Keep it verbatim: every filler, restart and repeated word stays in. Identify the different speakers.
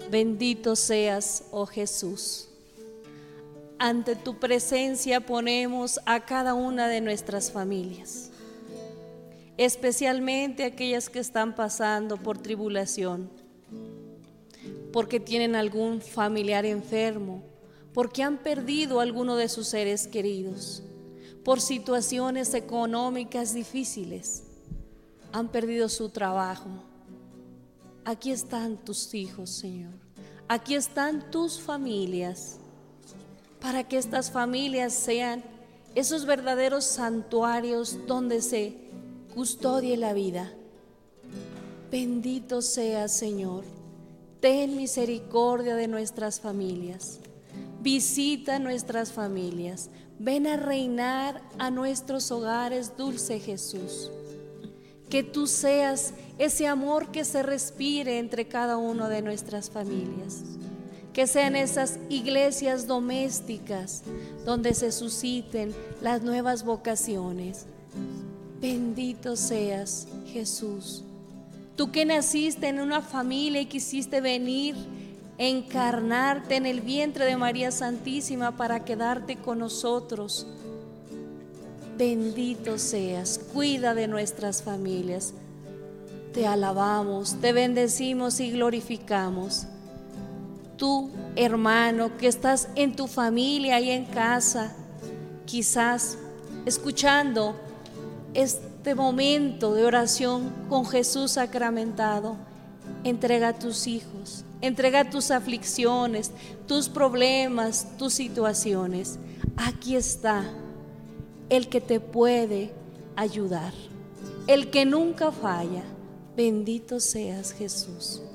Speaker 1: Bendito seas, oh Jesús. Ante tu presencia ponemos a cada una de nuestras familias, especialmente aquellas que están pasando por tribulación, porque tienen algún familiar enfermo, porque han perdido a alguno de sus seres queridos, por situaciones económicas difíciles, han perdido su trabajo. Aquí están tus hijos, Señor. Aquí están tus familias, para que estas familias sean esos verdaderos santuarios donde se custodie la vida. Bendito seas, Señor. Ten misericordia de nuestras familias. Visita nuestras familias. Ven a reinar a nuestros hogares, dulce Jesús. Que tú seas ese amor que se respire entre cada una de nuestras familias. Que sean esas iglesias domésticas donde se susciten las nuevas vocaciones. Bendito seas, Jesús. Tú que naciste en una familia y quisiste venir, encarnarte en el vientre de María Santísima para quedarte con nosotros. Bendito seas, cuida de nuestras familias. Te alabamos, te bendecimos y glorificamos. Tú, hermano, que estás en tu familia y en casa, quizás escuchando este momento de oración con Jesús sacramentado, entrega a tus hijos, entrega tus aflicciones, tus problemas, tus situaciones. Aquí está el que te puede ayudar, el que nunca falla. Bendito seas, Jesús.